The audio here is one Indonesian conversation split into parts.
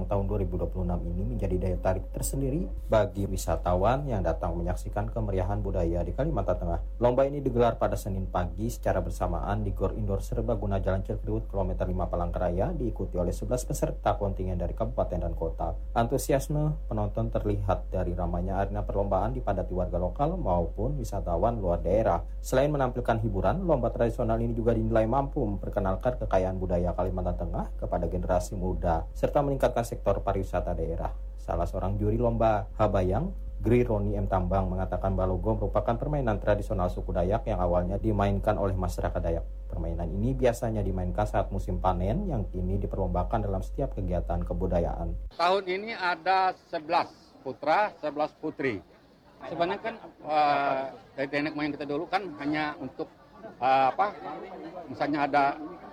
Habayang tahun 2026 ini menjadi daya tarik tersendiri bagi wisatawan yang datang menyaksikan kemeriahan budaya di Kalimantan Tengah. Lomba ini digelar pada Senin pagi secara bersamaan di Gor Indoor Serbaguna Jalan Cikriwut kilometer 5 Palangkaraya, diikuti oleh 11 peserta kontingen dari kabupaten dan kota. Antusiasme penonton terlihat dari ramainya arena perlombaan dipadati warga lokal maupun wisatawan luar daerah. Selain menampilkan hiburan, lomba tradisional ini juga dinilai mampu memperkenalkan kekayaan budaya Kalimantan Tengah kepada generasi muda, serta meningkatkan sektor pariwisata daerah. Salah seorang juri lomba Habayang, Gri Roni M. Tambang, mengatakan Balogo merupakan permainan tradisional suku Dayak yang awalnya dimainkan oleh masyarakat Dayak. Permainan ini biasanya dimainkan saat musim panen yang kini diperlombakan dalam setiap kegiatan kebudayaan. Tahun ini ada 11 putra, 11 putri. Sebenarnya kan dari nenek moyang kita dulu kan hanya untuk misalnya ada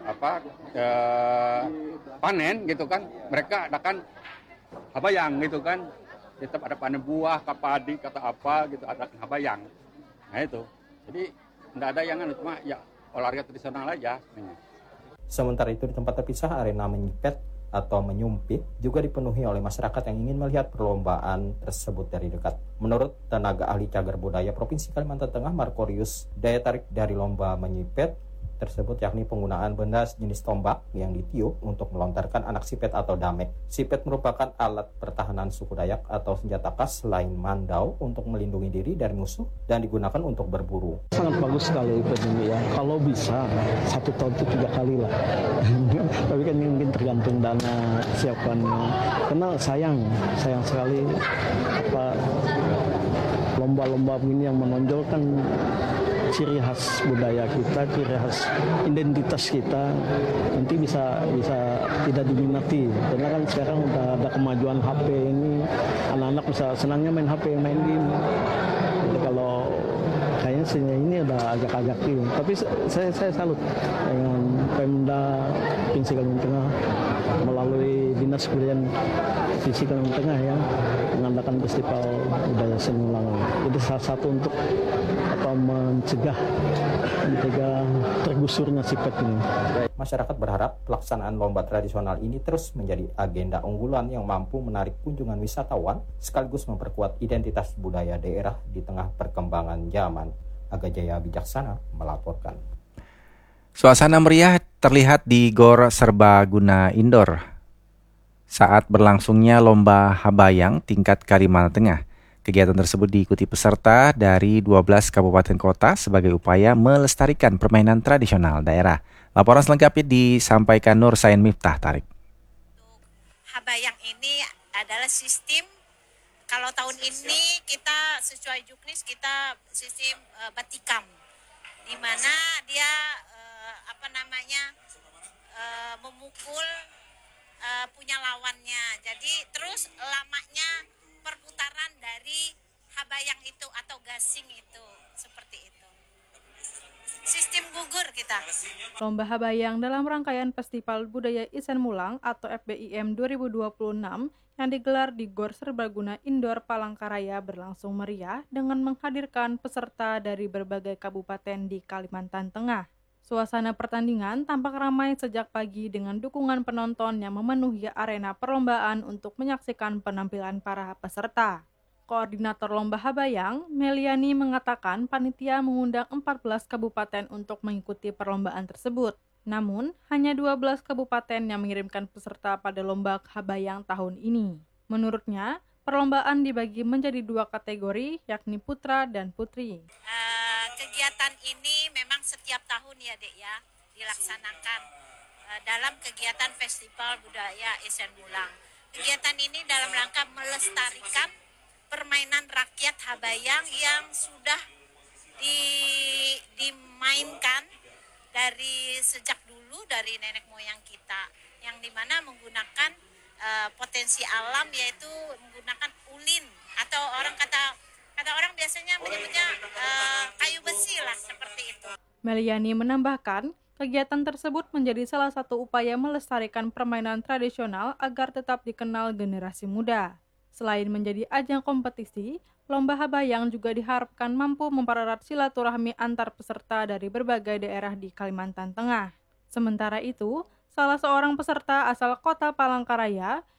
panen gitu kan, mereka adakan habayang gitu kan, tetap ada panen buah, padi, kata apa gitu, ada habayang. Nah itu, jadi tidak ada yang cuma ya olahraga tradisional aja sebenarnya. Sementara itu di tempat terpisah arena menyipet atau menyumpit juga dipenuhi oleh masyarakat yang ingin melihat perlombaan tersebut dari dekat. Menurut tenaga ahli cagar budaya Provinsi Kalimantan Tengah, Markorius, daya tarik dari lomba menyipet tersebut yakni penggunaan benda sejenis tombak yang ditiup untuk melontarkan anak sipet atau damek. Sipet merupakan alat pertahanan suku Dayak atau senjata khas selain mandau untuk melindungi diri dari musuh dan digunakan untuk berburu. Sangat bagus sekali event ini ya. Kalau bisa 1 tahun itu 3 kali lah. Tapi kan mungkin tergantung dana siapannya. Karena sayang sekali lomba-lomba ini yang menonjolkan ciri khas budaya kita, ciri khas identitas kita nanti bisa tidak diminati. Karena kan sekarang udah ada kemajuan HP ini, anak-anak bisa senangnya main HP, main game. Jadi kalau kayaknya ini udah agak-agak ini. Tapi saya salut dengan Pemda Provinsi Kalimantan Tengah melalui Dinas Kebudayaan Provinsi Kalimantan Tengah ya mengadakan festival budaya Senulang. Itu salah satu untuk mencegah tergusurnya sipet ini. Masyarakat berharap pelaksanaan lomba tradisional ini terus menjadi agenda unggulan yang mampu menarik kunjungan wisatawan sekaligus memperkuat identitas budaya daerah di tengah perkembangan zaman. Aga Jaya Bijaksana melaporkan. Suasana meriah terlihat di Gor Serbaguna Indoor saat berlangsungnya lomba Habayang tingkat Kalimantan Tengah. Kegiatan tersebut diikuti peserta dari 12 kabupaten kota sebagai upaya melestarikan permainan tradisional daerah. Laporan selengkapnya disampaikan Nur Sain Miftah Tarik. Habayang ini adalah sistem, kalau tahun ini kita sesuai juknis kita sistem batikam, di mana dia memukul punya lawannya. Jadi terus lamanya perputaran dari habayang itu atau gasing itu seperti itu. Sistem gugur kita. Lomba Habayang dalam rangkaian Festival Budaya Isen Mulang atau FBIM 2026 yang digelar di Gor Serbaguna Indoor Palangkaraya berlangsung meriah dengan menghadirkan peserta dari berbagai kabupaten di Kalimantan Tengah. Suasana pertandingan tampak ramai sejak pagi dengan dukungan penonton yang memenuhi arena perlombaan untuk menyaksikan penampilan para peserta. Koordinator Lomba Habayang, Meliani, mengatakan panitia mengundang 14 kabupaten untuk mengikuti perlombaan tersebut. Namun, hanya 12 kabupaten yang mengirimkan peserta pada Lomba Habayang tahun ini. Menurutnya, perlombaan dibagi menjadi 2 kategori, yakni putra dan putri. Kegiatan ini memang setiap tahun ya Dek ya, dilaksanakan dalam kegiatan Festival Budaya Isen Mulang. Kegiatan ini dalam rangka melestarikan permainan rakyat Habayang yang sudah dimainkan dari sejak dulu dari nenek moyang kita, yang dimana menggunakan potensi alam, yaitu menggunakan ulin atau orang biasanya menyebutnya kayu besi lah, seperti itu. Meliani menambahkan, kegiatan tersebut menjadi salah satu upaya melestarikan permainan tradisional agar tetap dikenal generasi muda. Selain menjadi ajang kompetisi, Lomba Habayang juga diharapkan mampu mempererat silaturahmi antar peserta dari berbagai daerah di Kalimantan Tengah. Sementara itu, salah seorang peserta asal kota Palangkaraya,